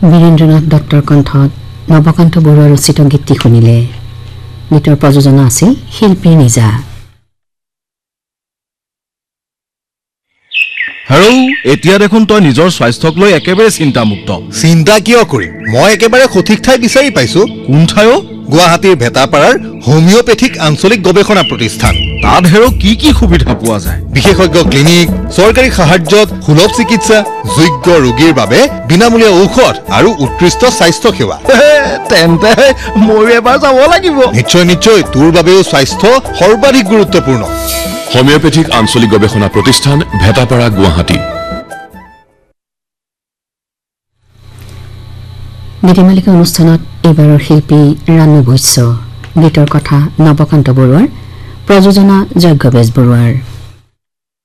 বীৰেন্দ্ৰনাথ দত্তৰ কণ্ঠত নৱকান্ত বৰুৱাৰ ৰচিত গীতটি শুনিলে। গীতৰ প্ৰযোজনা আছিল শিল্পী নিজা। হেৰৌ, এতিয়া দেখোন তই নিজৰ স্বাস্থ্যক লৈ একেবাৰে চিন্তামুক্ত। চিন্তা কিয় কৰিম? মই একেবাৰে সঠিক ঠাই বিচাৰি পাইছো। কোন ঠাই? গুৱাহাটীৰ ভেটাপাৰাৰ হোমিওপেথিক আঞ্চলিক গৱেষণা প্ৰতিষ্ঠান। তাত হেৰৌ কি কি সুবিধা পোৱা যায়? বিশেষজ্ঞ ক্লিনিক, চৰকাৰী সাহায্যত সুলভ চিকিৎসা, যোগ্য ৰোগীৰ বাবে বিনামূলীয়া ঔষধ আৰু উৎকৃষ্ট স্বাস্থ্য সেৱা। তেন্তে ময়ো এবাৰ যাব লাগিব। নিশ্চয় নিশ্চয়, তোৰ বাবেও স্বাস্থ্য সৰ্বাধিক গুৰুত্বপূৰ্ণ। হোমিওপেথিক আঞ্চলিক গৱেষণা প্ৰতিষ্ঠান, ভেটাপাৰা, গুৱাহাটী। গীতিমালিকা অনুষ্ঠানত এইবাৰৰ শিল্পী ৰাণু বৈশ্য, গীতৰ কথা নৱকান্ত বৰুৱাৰ, প্ৰযোজনা যজ্ঞ বেজবৰুৱাৰ।